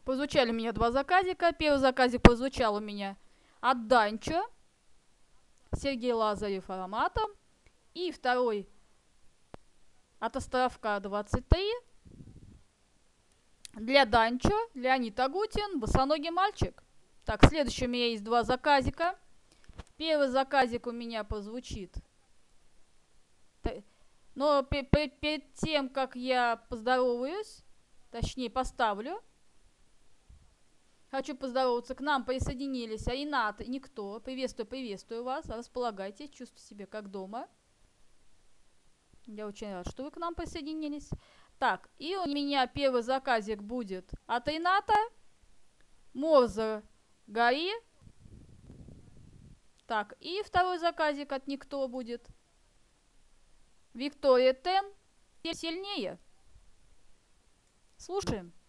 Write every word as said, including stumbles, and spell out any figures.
Прозвучали у меня два заказика. Первый заказик прозвучал у меня от Данчо, Сергей Лазарев ароматом. И второй от Островка двадцать три. Для Данчо, Леонид Агутин, босоногий мальчик. Так, следующий у меня есть два заказика. Первый заказик у меня прозвучит. Но перед тем, как я поздороваюсь, точнее поставлю, хочу поздороваться. К нам присоединились Ренат и Никто. Приветствую, приветствую вас. Располагайтесь, чувствуйте себя как дома. Я очень рад, что вы к нам присоединились. Так, и у меня первый заказик будет от Рената. Морза Гори. Так, и второй заказик от Никто будет. Виктория Тен. Сильнее. Слушаем.